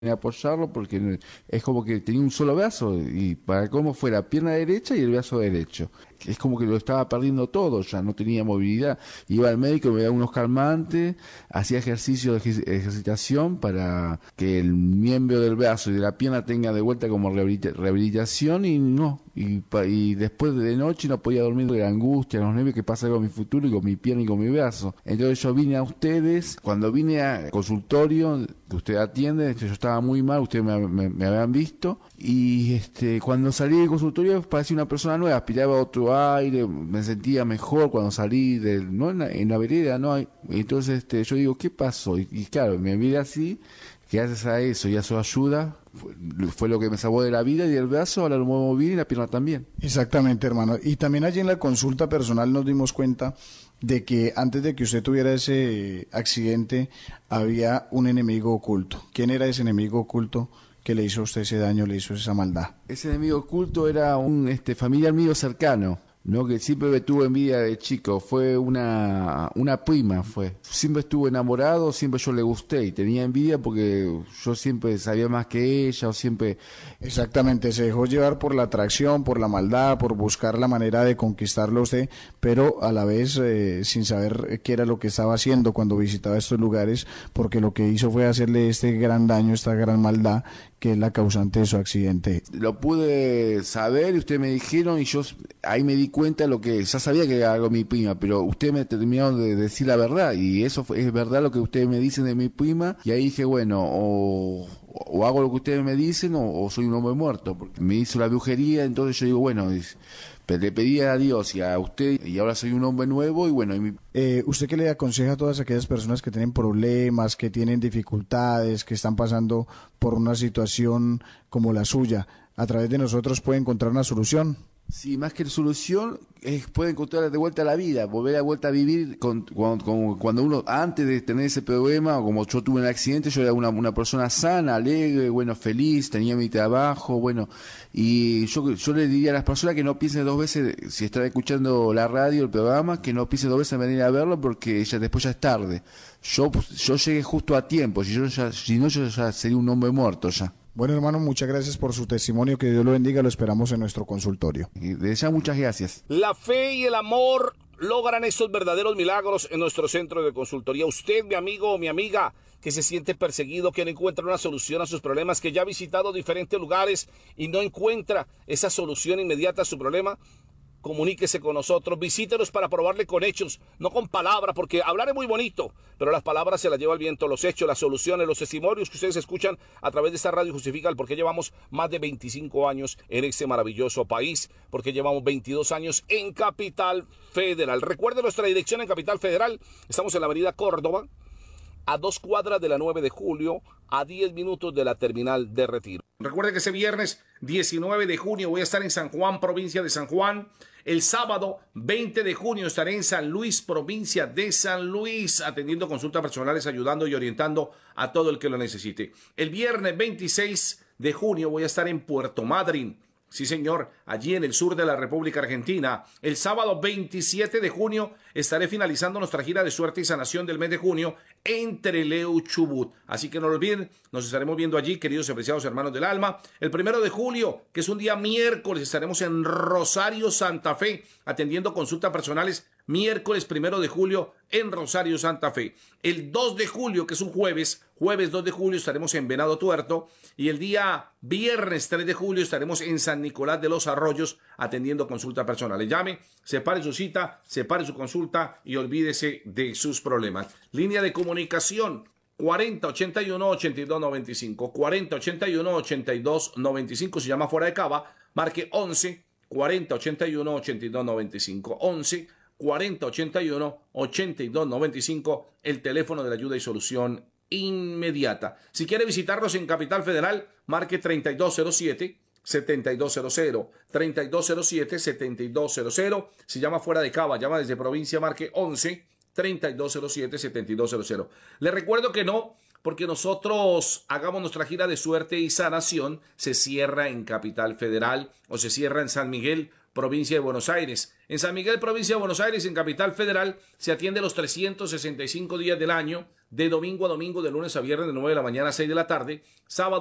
apoyarlo porque es como que tenía un solo brazo y para cómo fuera pierna derecha y el brazo derecho. Es como que lo estaba perdiendo todo, ya no tenía movilidad. Iba al médico, me daba unos calmantes, hacía ejercicio de ejercitación para que el miembro del brazo y de la pierna tenga de vuelta como rehabilitación y no. Y después de noche no podía dormir de la angustia, los nervios que pasa con mi futuro y con mi pierna y con mi brazo. Entonces yo vine a ustedes, cuando vine a consultorio que usted atiende, yo estaba muy mal, ustedes me habían visto y cuando salí del consultorio parecía una persona nueva, aspiraba otro aire, me sentía mejor cuando salí no en la vereda, no. Entonces yo digo, ¿qué pasó? Y claro, me miré así, que gracias a eso y a su ayuda fue lo que me salvó de la vida y del brazo, ahora lo muevo bien y la pierna también. Exactamente, hermano. Y también allí en la consulta personal nos dimos cuenta de que antes de que usted tuviera ese accidente había un enemigo oculto. ¿Quién era ese enemigo oculto que le hizo a usted ese daño, le hizo esa maldad? Ese enemigo oculto era un familiar mío cercano, no, que siempre me tuvo envidia de chico, fue una prima, fue. Siempre estuve enamorado, siempre yo le gusté y tenía envidia porque yo siempre sabía más que ella, o siempre. Exactamente, se dejó llevar por la atracción, por la maldad, por buscar la manera de conquistarlo a usted, pero a la vez sin saber qué era lo que estaba haciendo cuando visitaba estos lugares, porque lo que hizo fue hacerle este gran daño, esta gran maldad, que es la causante de su accidente. Lo pude saber y ustedes me dijeron y yo ahí me di cuenta de lo que ya sabía que era algo mi prima, pero ustedes me terminaron de decir la verdad y eso es verdad lo que ustedes me dicen de mi prima y ahí dije, bueno, o hago lo que ustedes me dicen o soy un hombre muerto, porque me hizo la brujería, entonces yo digo, bueno, le pedí a Dios y a usted y ahora soy un hombre nuevo y bueno. ¿Usted qué le aconseja a todas aquellas personas que tienen problemas, que tienen dificultades, que están pasando por una situación como la suya? ¿A través de nosotros puede encontrar una solución? Sí, más que solución, puede encontrar de vuelta a la vida, volver a vuelta a vivir cuando uno, antes de tener ese problema, o como yo tuve un accidente, yo era una persona sana, alegre, bueno, feliz, tenía mi trabajo, bueno, y yo le diría a las personas que no piensen dos veces, si están escuchando la radio, el programa, que no piensen dos veces en venir a verlo porque después ya es tarde. Yo llegué justo a tiempo, si no yo ya sería un hombre muerto ya. Bueno, hermano, muchas gracias por su testimonio, que Dios lo bendiga, lo esperamos en nuestro consultorio. Y desde ya muchas gracias. La fe y el amor logran estos verdaderos milagros en nuestro centro de consultoría. Usted, mi amigo o mi amiga, que se siente perseguido, que no encuentra una solución a sus problemas, que ya ha visitado diferentes lugares y no encuentra esa solución inmediata a su problema, comuníquese con nosotros, visítenos para probarle con hechos, no con palabras, porque hablar es muy bonito, pero las palabras se las lleva el viento, los hechos, las soluciones, los testimonios que ustedes escuchan a través de esta radio justifican por qué llevamos más de 25 años en este maravilloso país, porque llevamos 22 años en Capital Federal. Recuerde nuestra dirección en Capital Federal, estamos en la avenida Córdoba, a 2 cuadras de la 9 de julio, a 10 minutos de la terminal de Retiro. Recuerde que ese viernes 19 de junio voy a estar en San Juan, provincia de San Juan. El sábado 20 de junio estaré en San Luis, provincia de San Luis, atendiendo consultas personales, ayudando y orientando a todo el que lo necesite. El viernes 26 de junio voy a estar en Puerto Madryn. Sí, señor, allí en el sur de la República Argentina. El sábado 27 de junio estaré finalizando nuestra gira de suerte y sanación del mes de junio en Trelew, Chubut. Así que no lo olviden, nos estaremos viendo allí, queridos y apreciados hermanos del alma. El 1 de julio, que es un día miércoles, estaremos en Rosario, Santa Fe, atendiendo consultas personales. Miércoles 1 de julio en Rosario, Santa Fe. El 2 de julio, que es un jueves 2 de julio estaremos en Venado Tuerto. Y el día viernes 3 de julio estaremos en San Nicolás de los Arroyos atendiendo consultas personales. Llame, separe su cita, separe su consulta y olvídese de sus problemas. Línea de comunicación 4081-8295. 4081-8295. Si llama fuera de Cava, marque 11 4081-8295. 11 4081-8295, el teléfono de la ayuda y solución inmediata. Si quiere visitarnos en Capital Federal, marque 3207-7200, 3207-7200. Si llama fuera de Cava, llama desde provincia, marque 11 3207-7200. Le recuerdo que no, porque nosotros hagamos nuestra gira de suerte y sanación, se cierra en Capital Federal o se cierra en San Miguel, provincia de Buenos Aires. En San Miguel, provincia de Buenos Aires, en Capital Federal, se atiende los 365 días del año, de domingo a domingo, de lunes a viernes, de 9 de la mañana a 6 de la tarde, sábado